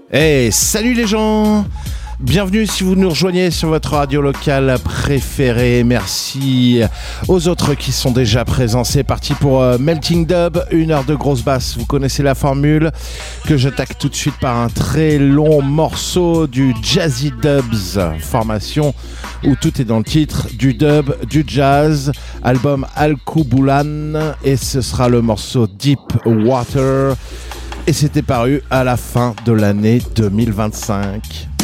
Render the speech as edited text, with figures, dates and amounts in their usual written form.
Hey, salut les gens! Bienvenue si vous nous rejoignez sur votre radio locale préférée. Merci aux autres qui sont déjà présents. C'est parti pour Melting Dub, 1 heure de grosse basse. Vous connaissez la formule que j'attaque tout de suite par un très long morceau du Jazzy Dubs, formation où tout est dans le titre, du dub, du jazz, album Al-Kubulan, et ce sera le morceau Deep Water, et c'était paru à la fin de l'année 2025.